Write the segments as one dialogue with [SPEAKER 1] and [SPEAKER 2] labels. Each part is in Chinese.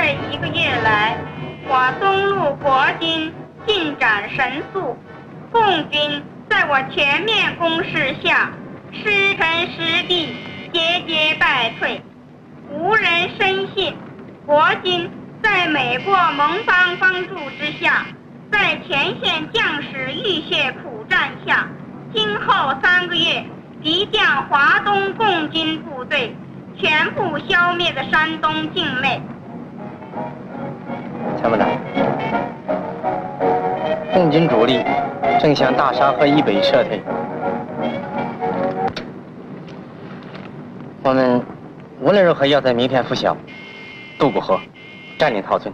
[SPEAKER 1] 这1个月来，我东路国军进展神速，共军在我全面攻势下，失城失地，节节败退，无人深信国军在美国盟邦帮助之下，在前线将士浴血苦战下，今后3个月即将华东共军部队全部消灭的山东境内。
[SPEAKER 2] 参谋长，共军主力正向大沙河以北撤退，我们无论如何要在明天拂晓渡过河，占领陶村。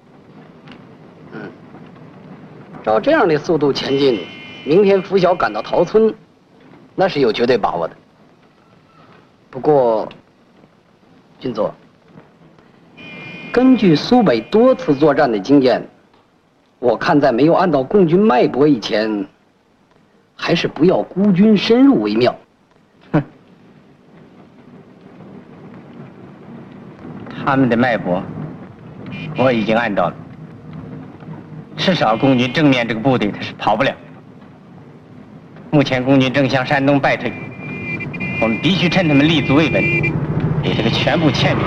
[SPEAKER 3] 照这样的速度前进，明天拂晓赶到陶村，那是有绝对把握的。不过，军座，根据苏北多次作战的经验，我看在没有按到共军脉搏以前，还是不要孤军深入为妙。
[SPEAKER 2] 哼，他们的脉搏我已经按到了，至少共军正面这个部队他是跑不了。目前共军正向山东败退，我们必须趁他们立足未稳，给这个全部歼灭。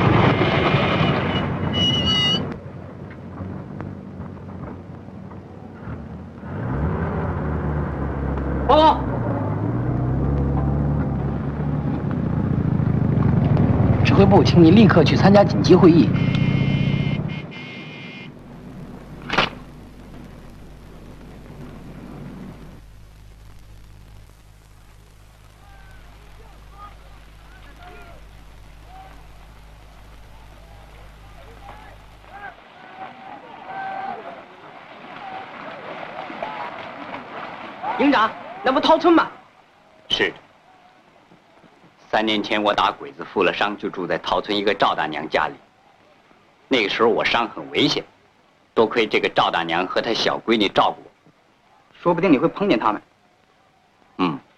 [SPEAKER 3] 报告，指挥部，请你立刻去参加紧急会议。营长，那不陶村吗？
[SPEAKER 4] 是。3年前我打鬼子负了伤，就住在陶村一个赵大娘家里。那个时候我伤很危险，多亏这个赵大娘和她小闺女照顾我。
[SPEAKER 5] 说不定你会碰见他们。
[SPEAKER 4] 嗯。